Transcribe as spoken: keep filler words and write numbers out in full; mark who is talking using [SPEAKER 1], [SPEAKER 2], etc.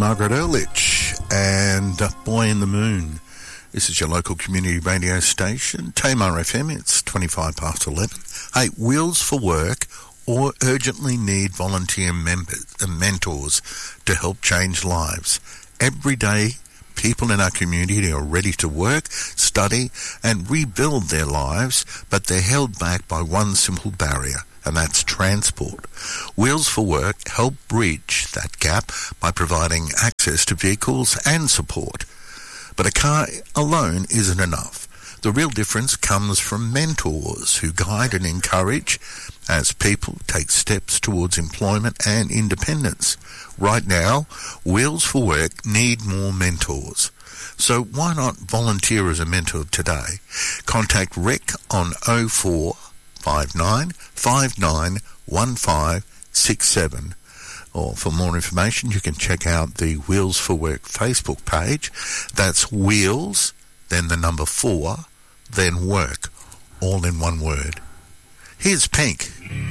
[SPEAKER 1] Margaret Ehrlich and Boy in the Moon. This is your local community radio station, Tamar F M. It's twenty-five past eleven. Hey, Wheels for Work or urgently need volunteer members and mentors to help change lives. Every day, people in our community are ready to work, study and rebuild their lives, but they're held back by one simple barrier, and that's transport. Wheels for Work help bridge that gap by providing access to vehicles and support. But a car alone isn't enough. The real difference comes from mentors who guide and encourage as people take steps towards employment and independence. Right now, Wheels for Work need more mentors. So why not volunteer as a mentor today? Contact Rick on oh four five nine five nine one five six seven. Or for more information, you can check out the Wheels for Work Facebook page. That's Wheels, then the number four, then Work, all in one word. Here's Pink.